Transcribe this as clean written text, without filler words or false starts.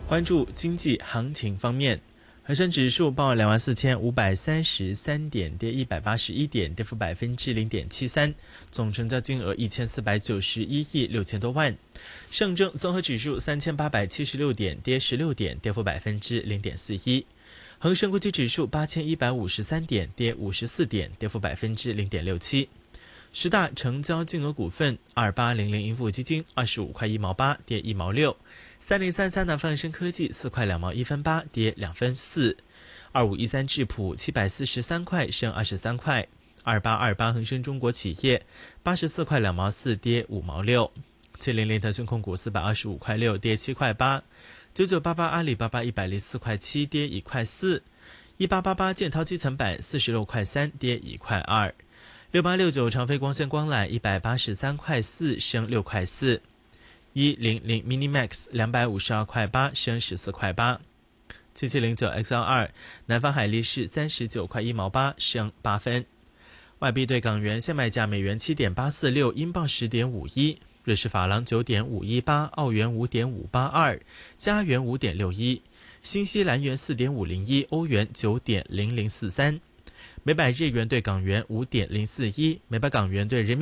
关注经济行情方面，恒生指数报24,533点，跌181点，跌幅0.73%，总成交金额1491亿6千多万。上证综合指数3876点，跌16点，跌幅0.41%。恒生国际指数8153点，跌54点，跌幅0.67%。十大成交金额股份：2800盈富基金25块1毛8，跌1毛6；3033南方恒生科技4块2毛1分8，跌2分4；2513智普743块升23块；2828恒生中国企业84块2毛4，跌5毛6；700腾讯控股425块6，跌7块8；9988阿里巴巴104块7，跌1块4；1888建滔基层板46块3，跌1块2；6869长飞光纤光缆183块4，升6块4；100 Minimax 252块8，升14块8；7709 XL2 南方海力士39块1毛8，升8分。外币对港元现卖价美元7.846，英镑10.51，瑞士法郎9.518，澳元5.582，加元5.61，新西兰元4.501，欧元9.0043。每百日元对港元5.041，每百港元对人民